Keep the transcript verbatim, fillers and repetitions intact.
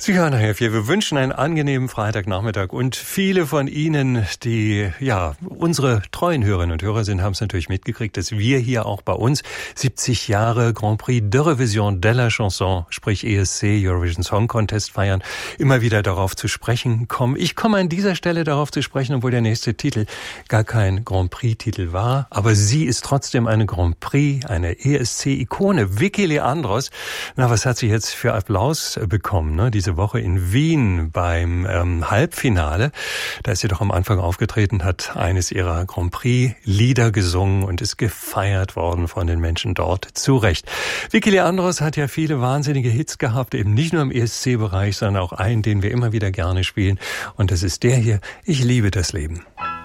Sie hören nachher viel. Wir wünschen einen angenehmen Freitagnachmittag und viele von Ihnen, die ja unsere treuen Hörerinnen und Hörer sind, haben es natürlich mitgekriegt, dass wir hier auch bei uns siebzig Jahre Grand Prix de Révision de la Chanson, sprich E S C, Eurovision Song Contest feiern, immer wieder darauf zu sprechen kommen. Ich komme an dieser Stelle darauf zu sprechen, obwohl der nächste Titel gar kein Grand Prix-Titel war, aber sie ist trotzdem eine Grand Prix, eine E S C-Ikone, Vicky Leandros. Na, was hat sie jetzt für Applaus bekommen, ne? Diese Woche in Wien beim ähm, Halbfinale. Da ist sie doch am Anfang aufgetreten, hat eines ihrer Grand Prix-Lieder gesungen und ist gefeiert worden von den Menschen dort. Zu Recht. Vicky Leandros hat ja viele wahnsinnige Hits gehabt, eben nicht nur im E S C-Bereich, sondern auch einen, den wir immer wieder gerne spielen. Und das ist der hier, Ich liebe das Leben.